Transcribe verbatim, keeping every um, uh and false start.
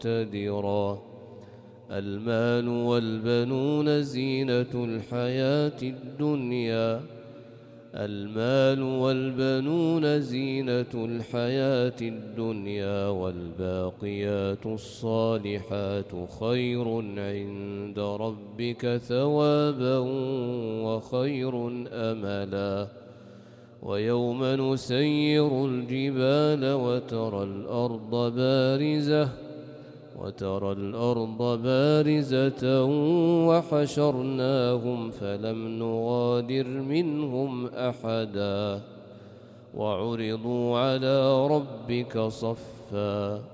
مقتدرا. المال والبنون زينة الحياة الدنيا المال والبنون زينة الحياة الدنيا والباقيات الصالحات خير عند ربك ثوابا وخير أملا. ويوم نسير الجبال وترى الأرض بارزة وترى الأرض بارزة وحشرناهم فلم نغادر منهم أحدا وعرضوا على ربك صفا